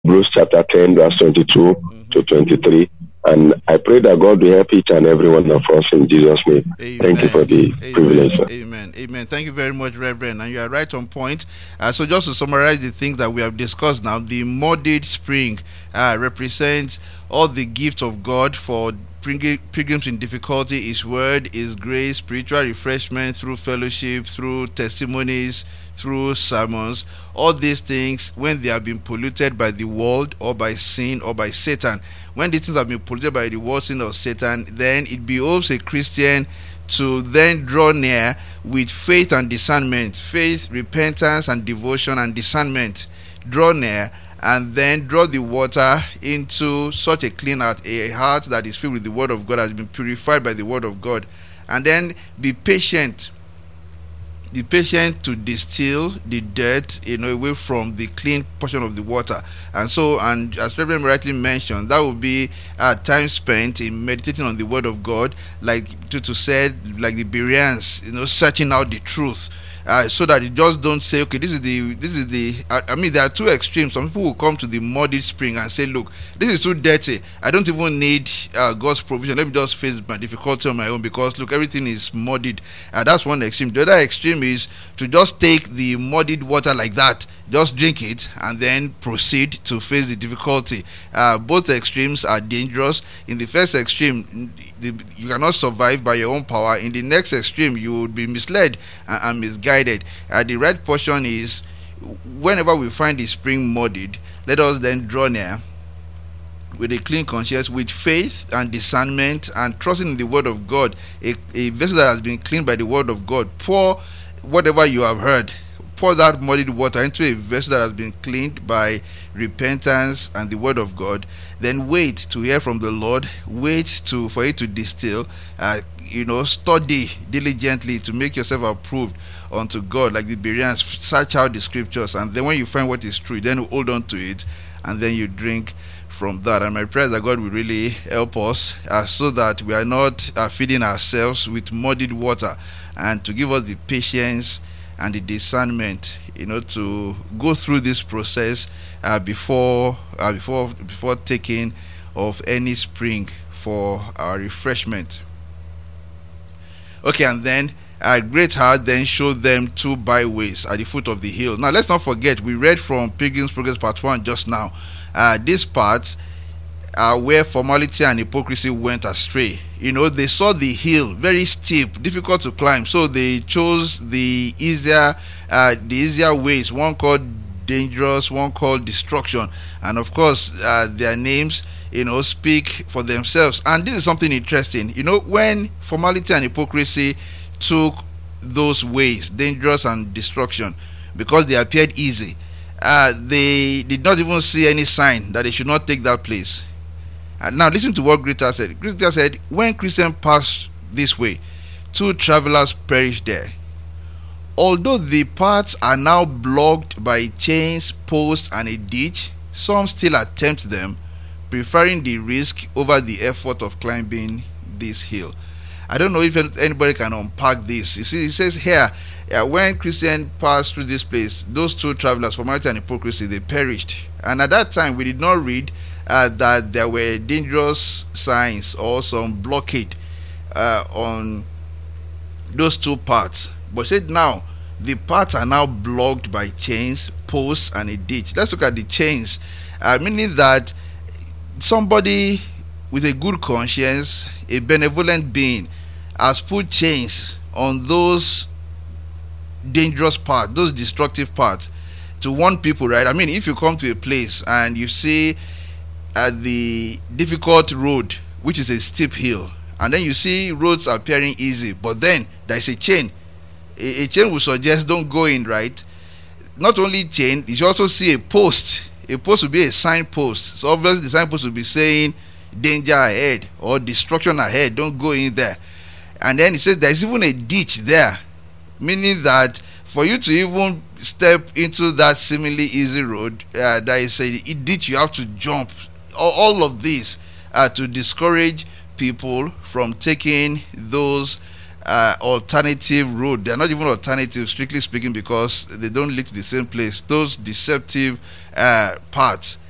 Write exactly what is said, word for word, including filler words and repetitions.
Hebrews chapter ten, verse twenty-two Mm-hmm. to twenty-three. And I pray that God will help each and every one of us in Jesus' name. Amen. Thank you for the Amen. privilege, sir. Amen. Amen. Thank you very much, Reverend. And you are right on point. Uh, so just to summarize the things that we have discussed now, the muddied spring uh, represents all the gifts of God for pilgrims in difficulty, His word, His grace, spiritual refreshment through fellowship, through testimonies, through sermons. All these things, when they have been polluted by the world or by sin or by Satan, when these things have been polluted by the world, sin, or Satan, then it behoves a Christian to then draw near with faith and discernment, faith, repentance, and devotion and discernment. Draw near and then draw the water into such a clean heart, a heart that is filled with the word of God, has been purified by the word of God. And then be patient. Be patient to distill the dirt, you know, away from the clean portion of the water. And so, and as Reverend rightly mentioned, that will be uh, time spent in meditating on the word of God, like Tutu said, like the Bereans, you know, searching out the truth. Uh, so that you just don't say, okay, this is the this is the I, I mean, there are two extremes. Some people will come to the muddy spring and say, look, this is too dirty, I don't even need uh, God's provision, let me just face my difficulty on my own, because look, everything is muddied. Uh, that's one extreme. The other extreme is to just take the muddied water like that, just drink it, and then proceed to face the difficulty. Uh, both extremes are dangerous. In the first extreme, the, you cannot survive by your own power. In the next extreme, you would be misled and, and misguided. Uh, the right portion is, whenever we find the spring muddied, let us then draw near with a clean conscience, with faith and discernment, and trusting in the word of God. A, a vessel that has been cleaned by the word of God, pour whatever you have heard, pour that muddied water into a vessel that has been cleaned by repentance and the word of God. Then wait to hear from the Lord. Wait to for it to distill. Uh, you know, study diligently to make yourself approved unto God, like the Bereans. Search out the scriptures, and then when you find what is true, then you hold on to it, and then you drink from that. And my prayer is that God will really help us, uh, so that we are not uh, feeding ourselves with muddied water, and to give us the patience and the discernment, you know, to go through this process uh, before uh, before before taking of any spring for our refreshment. Okay, and then a great heart then showed them two byways at the foot of the hill. Now let's not forget, we read from Pilgrim's Progress part one just now. Uh, this part uh, where formality and hypocrisy went astray. You know, they saw the hill very steep, difficult to climb, so they chose the easier, uh, the easier ways. One called dangerous, one called destruction, and of course, uh, their names, you know, speak for themselves. And this is something interesting. You know, when formality and hypocrisy took those ways, dangerous and destruction, because they appeared easy, uh, they did not even see any sign that they should not take that place. And now listen to what Greta said. Greta said, when Christians passed this way, two travelers perished there. Although the paths are now blocked by chains, posts, and a ditch, some still attempt them, preferring the risk over the effort of climbing this hill. I don't know if anybody can unpack this. You see, it says here, uh, when Christians passed through this place, those two travelers, formality and hypocrisy, they perished. And at that time, we did not read uh, that there were dangerous signs or some blockade uh, on those two paths. But said now, the paths are now blocked by chains, posts, and a ditch. Let's look at the chains, uh, meaning that somebody with a good conscience, a benevolent being, has put chains on those dangerous parts, those destructive parts, to warn people, right? I mean, if you come to a place and you see uh, the difficult road, which is a steep hill, and then you see roads appearing easy, but then there is a chain. A, a chain will suggest don't go in, right? Not only chain, you should also see a post. A post will be a signpost. So obviously the signpost will be saying danger ahead or destruction ahead, don't go in there. And then it says there's even a ditch there, meaning that for you to even step into that seemingly easy road, uh, there is a ditch you have to jump. All, all of this uh, to discourage people from taking those uh, alternative road. They're not even alternative, strictly speaking, because they don't lead to the same place. Those deceptive uh, paths